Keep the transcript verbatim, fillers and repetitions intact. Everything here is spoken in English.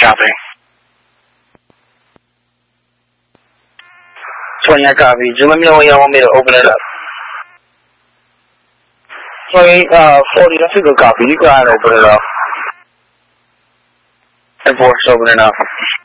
copy. twenty, I copy. Just let me know when y'all want me to open it up. twenty, uh, forty, that's a good copy. You go ahead and open it up. And force open it up.